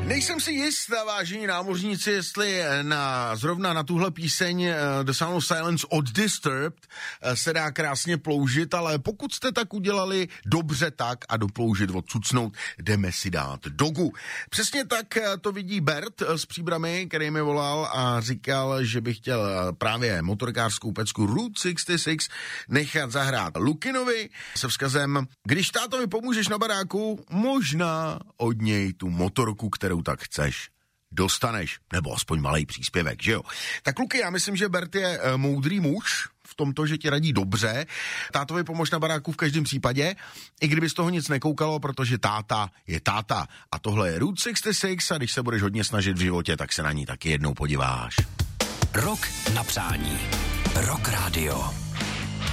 Nejsem si jist, vážení námořníci, jestli zrovna na tuhle píseň The Sound of Silence od Disturbed se dá krásně ploužit, ale pokud jste tak udělali dobře tak a doploužit odcucnout, jdeme si dát dogu. Přesně tak to vidí Bert z Příbramy, který mi volal a říkal, že by chtěl právě motorkářskou pecku Route 66 nechat zahrát Lukinovi se vzkazem: když tátovi pomůžeš na baráku, možná od něj tu motorku, kterou tak chceš, dostaneš, nebo aspoň malej příspěvek, že jo? Tak Luky, já myslím, že Bert je moudrý muž v tomto, že ti radí dobře. Tátovi pomož na baráku v každém případě, i kdyby z toho nic nekoukalo, protože táta je táta. A tohle je Route 66 a když se budeš hodně snažit v životě, tak se na ní taky jednou podíváš. Rok na přání. Rock Radio.